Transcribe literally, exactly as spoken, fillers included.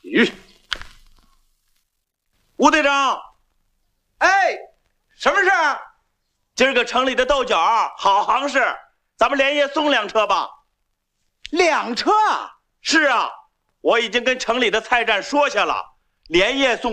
吁，吴队长，哎，什么事儿？今儿个城里的豆角好行市，咱们连夜送两车吧。 两车？ 是啊，我已经跟城里的菜站说下了，连夜送